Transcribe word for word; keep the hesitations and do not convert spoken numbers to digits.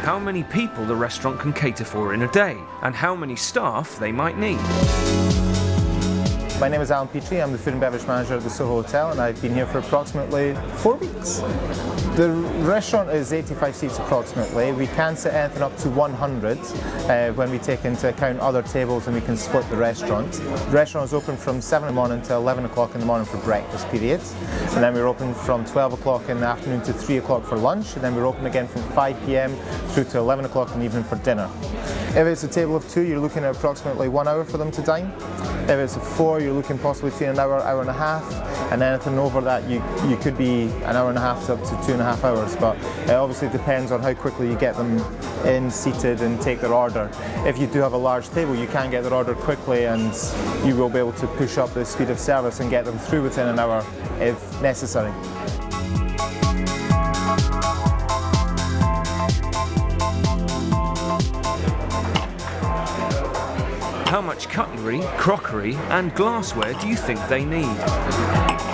how many people the restaurant can cater for in a day, and how many staff they might need. My name is Alan Petrie, I'm the food and beverage manager at the Soho Hotel, and I've been here for approximately four weeks. The restaurant is eighty-five seats approximately. We can sit anything up to one hundred uh, when we take into account other tables, and we can split the restaurant. The restaurant is open from seven in the morning to eleven o'clock in the morning for breakfast periods, and then we're open from twelve o'clock in the afternoon to three o'clock for lunch, and then we're open again from five p m through to eleven o'clock in the evening for dinner. If it's a table of two, you're looking at approximately one hour for them to dine. If it's a four, you're looking possibly between an hour, hour and a half, and anything over that, you, you could be an hour and a half to up to two and a half hours, but it obviously depends on how quickly you get them in, seated, and take their order. If you do have a large table, you can get their order quickly, and you will be able to push up the speed of service and get them through within an hour if necessary. How much cutlery, crockery and glassware do you think they need?